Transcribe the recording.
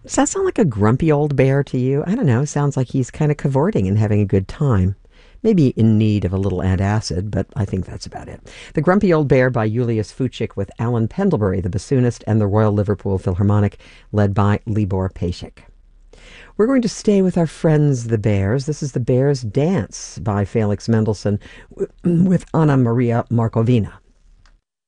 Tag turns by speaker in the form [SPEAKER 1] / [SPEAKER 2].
[SPEAKER 1] Does that sound like a grumpy old bear to you? I don't know. Sounds like he's kind of cavorting and having a good time. Maybe in need of a little antacid, but I think that's about it. The Grumpy Old Bear by Julius Fuchik with Alan Pendlebury, the bassoonist, and the Royal Liverpool Philharmonic, led by Libor Pesik. We're going to stay with our friends, the Bears. This is The Bears' Dance by Felix Mendelssohn with Anna Maria Markovina.